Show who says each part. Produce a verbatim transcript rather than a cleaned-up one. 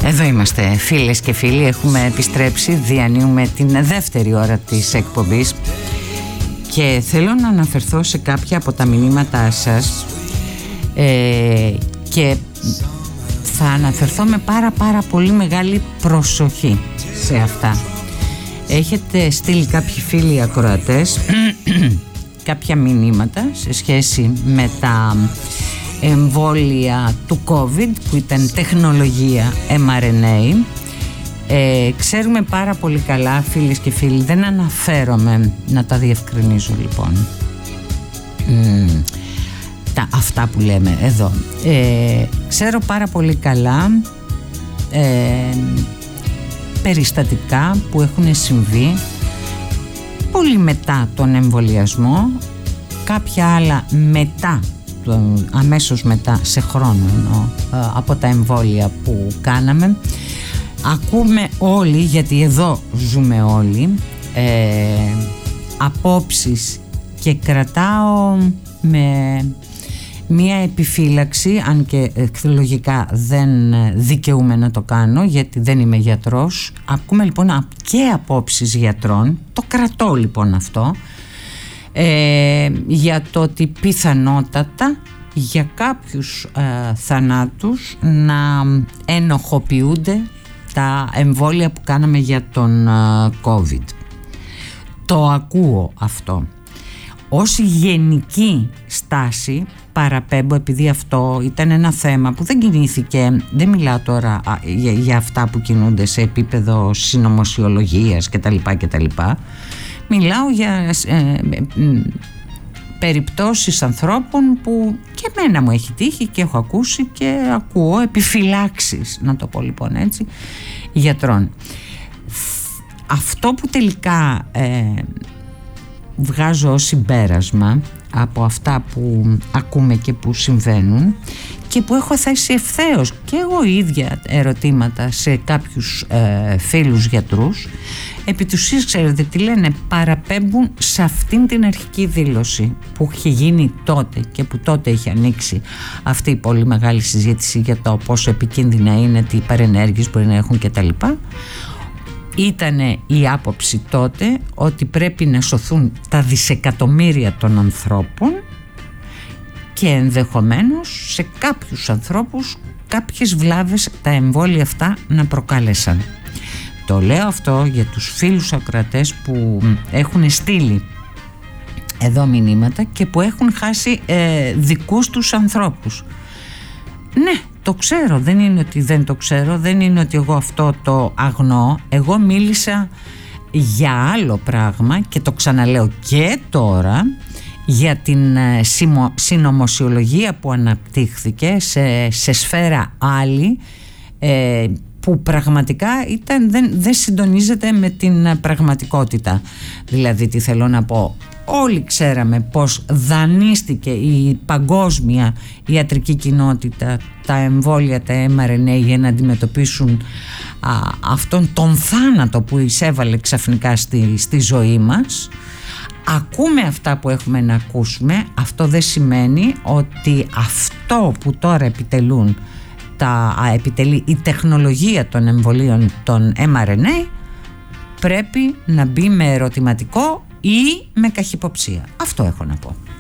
Speaker 1: Εδώ είμαστε φίλες και φίλοι, έχουμε επιστρέψει, διανύουμε την δεύτερη ώρα της εκπομπής και θέλω να αναφερθώ σε κάποια από τα μηνύματά σας ε, και θα αναφερθώ με πάρα πάρα πολύ μεγάλη προσοχή σε αυτά. Έχετε στείλει κάποιοι φίλοι ακροατές κάποια μηνύματα σε σχέση με τα εμβόλια του COVID που ήταν τεχνολογία εμ αρ εν έι. ε, Ξέρουμε πάρα πολύ καλά, φίλες και φίλοι, δεν αναφέρομαι, να τα διευκρινίζω λοιπόν mm, τα, αυτά που λέμε εδώ. ε, Ξέρω πάρα πολύ καλά ε, περιστατικά που έχουν συμβεί πολύ μετά τον εμβολιασμό, κάποια άλλα μετά, αμέσως μετά, σε χρόνο εννοώ, από τα εμβόλια που κάναμε. Ακούμε όλοι, γιατί εδώ ζούμε όλοι, ε, απόψεις και κρατάω με μία επιφύλαξη, αν και λογικά δεν δικαιούμαι να το κάνω γιατί δεν είμαι γιατρός. Ακούμε λοιπόν και απόψεις γιατρών, το κρατώ λοιπόν αυτό, ε, για το ότι πιθανότατα για κάποιους ε, θανάτους να ενοχοποιούνται τα εμβόλια που κάναμε για τον ε, COVID. Το ακούω αυτό. Ως γενική στάση παραπέμπω, επειδή αυτό ήταν ένα θέμα που δεν κινήθηκε, δεν μιλάω τώρα α, για, για αυτά που κινούνται σε επίπεδο συνωμοσιολογίας κτλ, κτλ. Μιλάω για ε, ε, ε, περιπτώσεις ανθρώπων που και εμένα μου έχει τύχει και έχω ακούσει και ακούω επιφυλάξεις, να το πω λοιπόν έτσι, γιατρών. Αυτό που τελικά ε, βγάζω ως συμπέρασμα από αυτά που ακούμε και που συμβαίνουν και που έχω θέσει ευθέως και εγώ ίδια ερωτήματα σε κάποιους ε, φίλους γιατρούς, επί του ουσίας, ξέρετε τι λένε, παραπέμπουν σε αυτήν την αρχική δήλωση που είχε γίνει τότε και που τότε είχε ανοίξει αυτή η πολύ μεγάλη συζήτηση για το πόσο επικίνδυνα είναι, τι παρενέργειες μπορεί να έχουν κτλ. Ήτανε η άποψη τότε ότι πρέπει να σωθούν τα δισεκατομμύρια των ανθρώπων και ενδεχομένως σε κάποιους ανθρώπους κάποιες βλάβες τα εμβόλια αυτά να προκάλεσαν. Το λέω αυτό για τους φίλους ακροατές που έχουν στείλει εδώ μηνύματα και που έχουν χάσει ε, δικούς τους ανθρώπους. Ναι, το ξέρω, δεν είναι ότι δεν το ξέρω, δεν είναι ότι εγώ αυτό το αγνοώ. Εγώ μίλησα για άλλο πράγμα και το ξαναλέω και τώρα, για την συνωμοσιολογία που αναπτύχθηκε σε, σε σφαίρα άλλη, ε, που πραγματικά ήταν, δεν, δεν συντονίζεται με την πραγματικότητα. Δηλαδή τι θέλω να πω, όλοι ξέραμε πως δανείστηκε η παγκόσμια ιατρική κοινότητα τα εμβόλια, τα εμ αρ εν έι, για να αντιμετωπίσουν α, αυτόν τον θάνατο που εισέβαλε ξαφνικά στη, στη ζωή μας. Ακούμε αυτά που έχουμε να ακούσουμε. Αυτό δεν σημαίνει ότι αυτό που τώρα επιτελούν τα, α, επιτελεί η τεχνολογία των εμβολίων των εμ αρ εν έι πρέπει να μπει με ερωτηματικό ή με καχυποψία. Αυτό έχω να πω.